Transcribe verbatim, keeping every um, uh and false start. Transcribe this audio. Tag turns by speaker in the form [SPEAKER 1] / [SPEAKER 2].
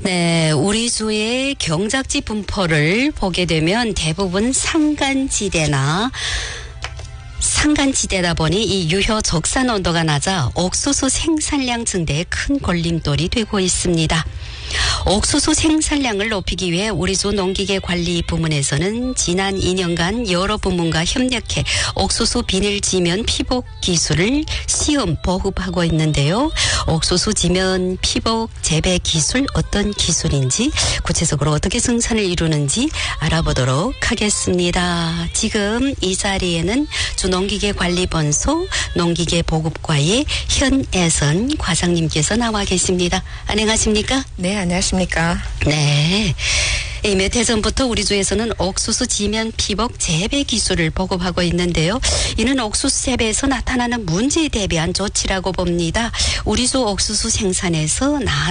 [SPEAKER 1] 네, 우리 주의 경작지 분포를 보게 되면 대부분 산간지대나 산간지대다 보니 이 유효 적산 온도가 낮아 옥수수 생산량 증대에 큰 걸림돌이 되고 있습니다. 옥수수 생산량을 높이기 위해 우리주 농기계 관리 부문에서는 지난 이 년간 여러 부문과 협력해 옥수수 비닐 지면 피복 기술을 시험 보급하고 있는데요. 옥수수 지면 피복 재배 기술 어떤 기술인지 구체적으로 어떻게 생산을 이루는지 알아보도록 하겠습니다. 지금 이 자리에는 주농기계 관리본소 농기계 보급과의 현애선 과장님께서 나와 계십니다. 안녕하십니까?
[SPEAKER 2] 네, 안녕하십니까?
[SPEAKER 1] 네. 몇 해 전부터 우리 주에서는 옥수수 지면 피복 재배 기술을 보급하고 있는데요. 이는 옥수수 재배에서 나타나는 문제에 대비한 조치라고 봅니다. 우리 주 옥수수 생산에서 나